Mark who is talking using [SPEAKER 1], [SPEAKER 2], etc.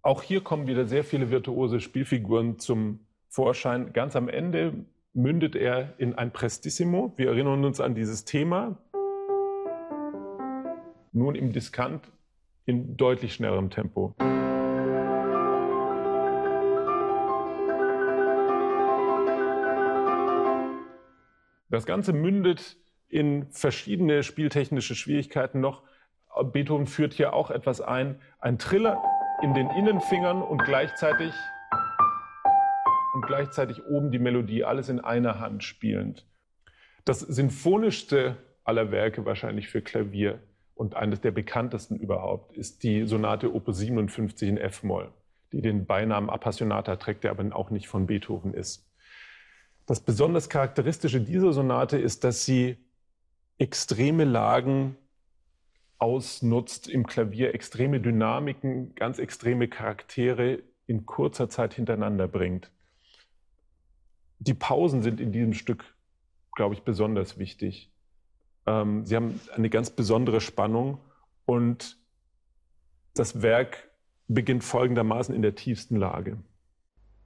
[SPEAKER 1] Auch hier kommen wieder sehr viele virtuose Spielfiguren zum Vorschein. Ganz am Ende mündet er in ein Prestissimo. Wir erinnern uns an dieses Thema. Nun im Diskant in deutlich schnellerem Tempo. Das Ganze mündet in verschiedene spieltechnische Schwierigkeiten noch. Beethoven führt hier auch etwas ein Triller in den Innenfingern und gleichzeitig oben die Melodie, alles in einer Hand spielend. Das sinfonischste aller Werke wahrscheinlich für Klavier und eines der bekanntesten überhaupt ist die Sonate Opus 57 in F-Moll, die den Beinamen Appassionata trägt, der aber auch nicht von Beethoven ist. Das besonders Charakteristische dieser Sonate ist, dass sie extreme Lagen ausnutzt im Klavier, extreme Dynamiken, ganz extreme Charaktere in kurzer Zeit hintereinander bringt. Die Pausen sind in diesem Stück, glaube ich, besonders wichtig. Sie haben eine ganz besondere Spannung und das Werk beginnt folgendermaßen in der tiefsten Lage.